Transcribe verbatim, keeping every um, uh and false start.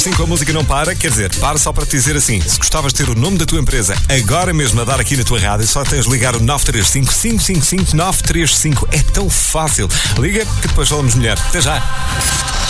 Sim, com a música não para, quer dizer, para só para te dizer assim, se gostavas de ter o nome da tua empresa agora mesmo a dar aqui na tua rádio, só tens de ligar o nove três cinco, cinco cinco cinco, nove três cinco. É tão fácil. Liga que depois falamos melhor. Até já.